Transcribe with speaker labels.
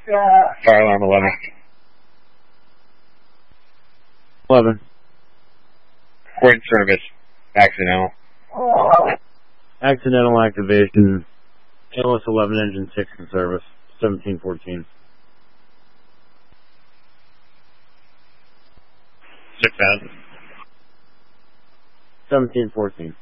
Speaker 1: Fire alarm 11.
Speaker 2: 11.
Speaker 1: We're in service. Accidental.
Speaker 2: Accidental activation. ALS 11, engine 6 in service. 1714.
Speaker 1: 6 out.
Speaker 2: 1714.